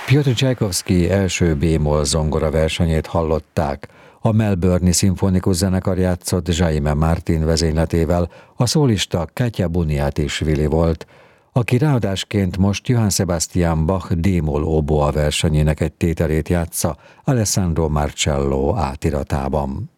Piotr Csajkovszky első b-moll zongora versenyét hallották. A Melbourne-i szimfonikus zenekar játszott Jaime Martin vezényletével, a szólista Katya Buniatisvili volt, aki ráadásként most Johann Sebastian Bach d-moll oboa versenyének egy tételét játsza Alessandro Marcello átiratában.